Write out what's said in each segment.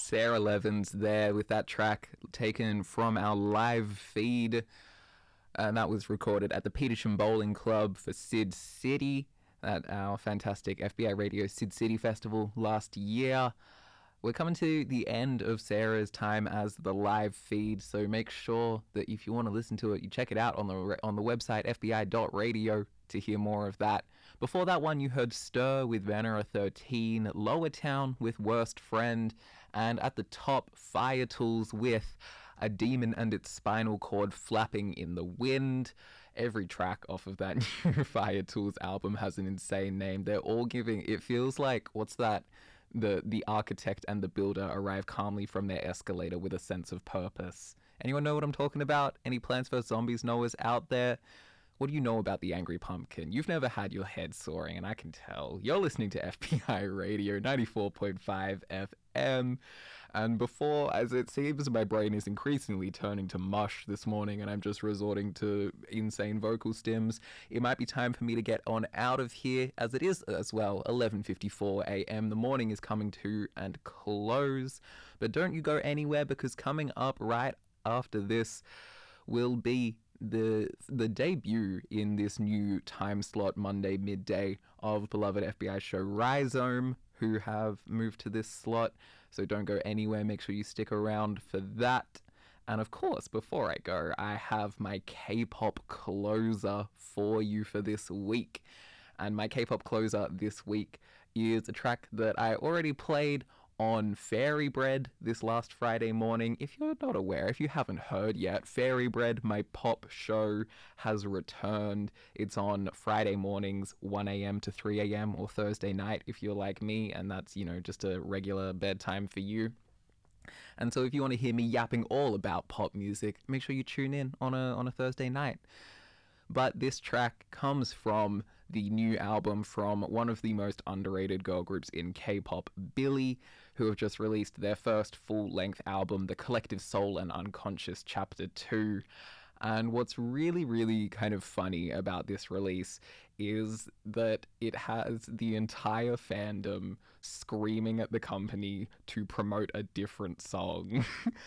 Sarah Levins there with that track taken from our live feed. And that was recorded at the Petersham Bowling Club for Sid City at our fantastic FBI Radio Sid City Festival last year. We're coming to the end of Sarah's time as the live feed, so make sure that if you want to listen to it, you check it out on the website fbi.radio to hear more of that. Before that one, you heard Stir with Vanera 13, Lower Town with Worst Friend, and at the top, Fire Tools with A Demon and Its Spinal Cord Flapping in the Wind. Every track off of that new Fire Tools album has an insane name. They're all giving, it feels like, what's that? The architect and the builder arrive calmly from their escalator with a sense of purpose. Anyone know what I'm talking about? Any Plants vs. Zombies knowers out there? What do you know about the Angry Pumpkin? You've never had your head soaring, and I can tell. You're listening to FBI Radio 94.5 FM. And before, as it seems, my brain is increasingly turning to mush this morning, and I'm just resorting to insane vocal stims, it might be time for me to get on out of here, as it is as well 11:54 a.m. The morning is coming to and close. But don't you go anywhere, because coming up right after this will be the debut in this new time slot Monday midday of beloved FBI show Rhizome, who have moved to this slot. So don't go anywhere. Make sure you stick around for that. And of course, before I go, I have my K-pop closer for you for this week. And my K-pop closer this week is a track that I already played on Fairy Bread this last Friday morning. If you're not aware, if you haven't heard yet, Fairy Bread, my pop show, has returned. It's on Friday mornings, 1 a.m. to 3 a.m. or Thursday night if you're like me, and that's, just a regular bedtime for you. And so if you want to hear me yapping all about pop music, make sure you tune in on a Thursday night. But this track comes from the new album from one of the most underrated girl groups in K-pop, Billie, who have just released their first full-length album, The Collective Soul and Unconscious Chapter 2. And what's really, really kind of funny about this release is that it has the entire fandom screaming at the company to promote a different song.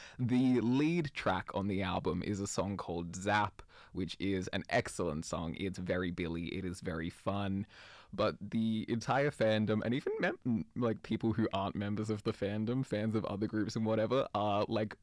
The lead track on the album is a song called Zap, which is an excellent song. It's very Billie, it is very fun. But the entire fandom, and even people who aren't members of the fandom, fans of other groups and whatever, are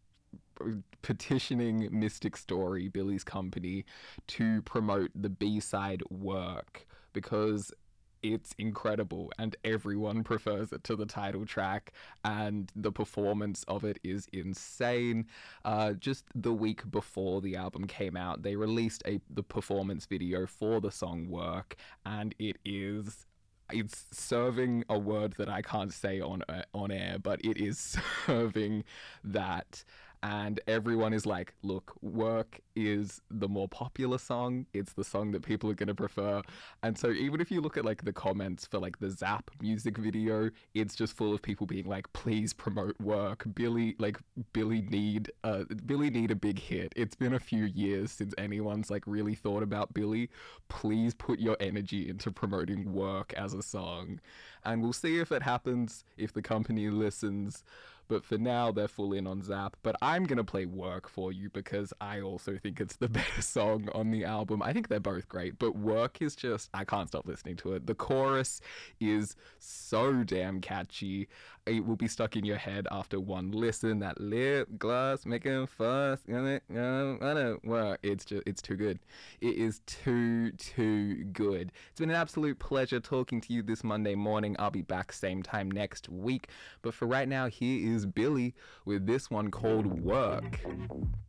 petitioning Mystic Story, Billie's company, to promote the B-side Work, because it's incredible and everyone prefers it to the title track, and the performance of it is insane. Just the week before the album came out, they released the performance video for the song Work, and it's serving a word that I can't say on air, but it is serving that. And everyone is like, look, Work is the more popular song. It's the song that people are going to prefer. And so even if you look at the comments for the Zap music video, it's just full of people being like, please promote Work. Billie need a big hit. It's been a few years since anyone's really thought about Billie. Please put your energy into promoting Work as a song. And we'll see if it happens, if the company listens. But for now, they're full in on Zap. But I'm going to play Work for you because I also think it's the better song on the album. I think they're both great, but Work is just, I can't stop listening to it. The chorus is so damn catchy. It will be stuck in your head after one listen. That lip gloss making fuss. Work. It's too good. It is too good. It's been an absolute pleasure talking to you this Monday morning. I'll be back same time next week. But for right now, here is Billie with this one called Work.